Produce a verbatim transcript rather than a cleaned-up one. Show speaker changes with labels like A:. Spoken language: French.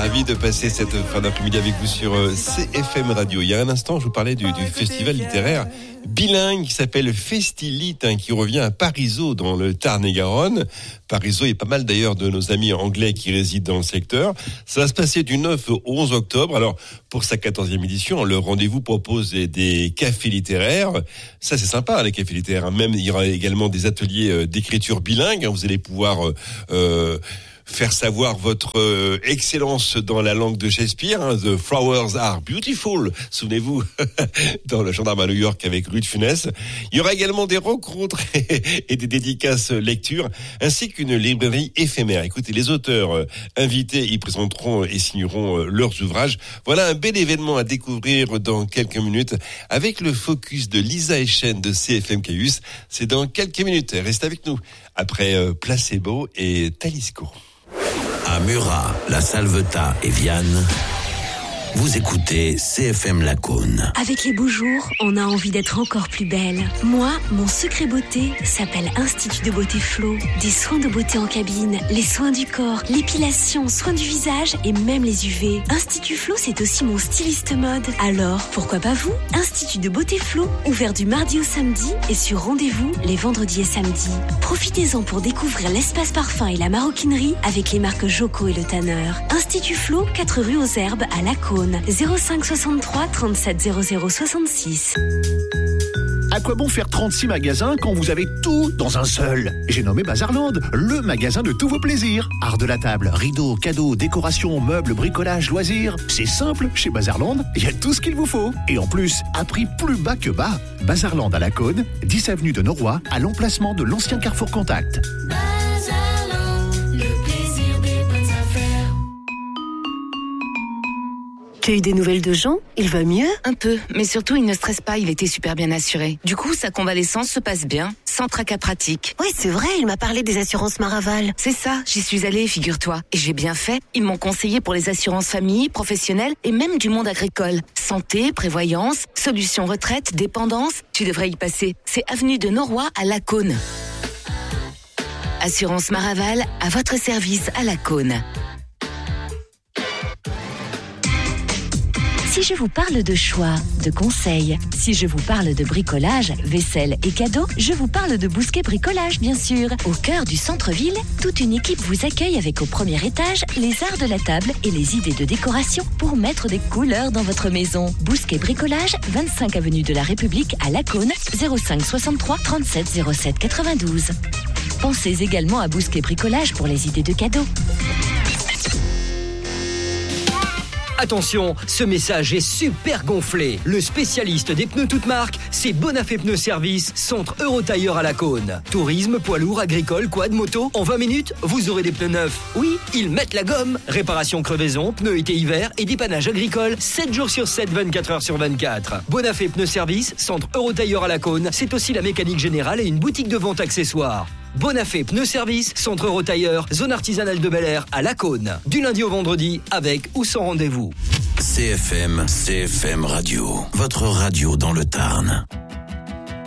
A: Ravi de passer cette fin d'après-midi avec vous sur C F M Radio. Il y a un instant, je vous parlais du, du festival littéraire bilingue qui s'appelle Festilite, hein, qui revient à Parisot dans le Tarn-et-Garonne. Parisot, il y a pas mal d'ailleurs de nos amis anglais qui résident dans le secteur. Ça va se passer du neuf au onze octobre. Alors, pour sa quatorzième édition, le rendez-vous propose des, des cafés littéraires. Ça, c'est sympa, les cafés littéraires. Même, il y aura également des ateliers d'écriture bilingue. Vous allez pouvoir... Euh, faire savoir votre euh, excellence dans la langue de Shakespeare, hein, The Flowers Are Beautiful, souvenez-vous, dans Le Gendarme à New York avec Louis de Funès. Il y aura également des rencontres et des dédicaces lecture, ainsi qu'une librairie éphémère. Écoutez, les auteurs euh, invités y présenteront et signeront euh, leurs ouvrages. Voilà un bel événement à découvrir dans quelques minutes avec le focus de Lisa Echen de C F M Caius. C'est dans quelques minutes. Restez avec nous après euh, Placebo et Talisco.
B: À Murat, La Salvetat et Vianne, vous écoutez C F M Lacaune.
C: Avec les beaux jours, on a envie d'être encore plus belle. Moi, mon secret beauté s'appelle Institut de Beauté Flo. Des soins de beauté en cabine, les soins du corps, l'épilation, soins du visage et même les U V. Institut Flo, c'est aussi mon styliste mode. Alors, pourquoi pas vous? Institut de Beauté Flo, ouvert du mardi au samedi et sur rendez-vous les vendredis et samedis. Profitez-en pour découvrir l'espace parfum et la maroquinerie avec les marques Joko et Le Tanneur. Institut Flo, quatre rue aux Herbes à Lacaune. zéro cinq soixante-trois trente-sept zéro zéro soixante-six.
D: À quoi bon faire trente-six magasins quand vous avez tout dans un seul? J'ai nommé Bazarland, le magasin de tous vos plaisirs. Art de la table, rideaux, cadeaux, décorations, meubles, bricolage, loisirs. C'est simple, chez Bazarland, il y a tout ce qu'il vous faut. Et en plus, à prix plus bas que bas. Bazarland à Lacaune, dix avenue de Noroy, à l'emplacement de l'ancien Carrefour Contact.
C: Tu as eu des nouvelles de Jean? Il va mieux?
E: Un peu, mais surtout il ne stresse pas, il était super bien assuré. Du coup, sa convalescence se passe bien, sans tracas pratique.
C: Oui, c'est vrai, il m'a parlé des assurances Maraval.
E: C'est ça, j'y suis allée, figure-toi. Et j'ai bien fait, ils m'ont conseillé pour les assurances famille, professionnelles et même du monde agricole. Santé, prévoyance, solutions retraite, dépendance, tu devrais y passer. C'est avenue de Noroy à Lacaune. Assurance Maraval, à votre service à Lacaune.
C: Si je vous parle de choix, de conseils, si je vous parle de bricolage, vaisselle et cadeaux, je vous parle de Bousquet Bricolage, bien sûr. Au cœur du centre-ville, toute une équipe vous accueille avec au premier étage les arts de la table et les idées de décoration pour mettre des couleurs dans votre maison. Bousquet Bricolage, vingt-cinq avenue de la République à Lacaune, zéro cinq soixante-trois trente-sept zéro sept quatre-vingt-douze. Pensez également à Bousquet Bricolage pour les idées de cadeaux.
F: Attention, ce message est super gonflé. Le spécialiste des pneus toutes marques, c'est Bonafé Pneus Service, centre Eurotailleur à Lacaune. Tourisme, poids lourd, agricole, quad, moto, en vingt minutes, vous aurez des pneus neufs. Oui, ils mettent la gomme. Réparation crevaison, pneus été-hiver et dépannage agricole, sept jours sur sept, vingt-quatre heures sur vingt-quatre. Bonafé Pneus Service, centre Eurotailleur à Lacaune, c'est aussi la mécanique générale et une boutique de vente accessoires. Bonafé Pneus Service, centre Eurotailleur, zone artisanale de Bel-Air à Lacaune. Du lundi au vendredi, avec ou sans rendez-vous.
B: C F M, C F M Radio, votre radio dans le Tarn.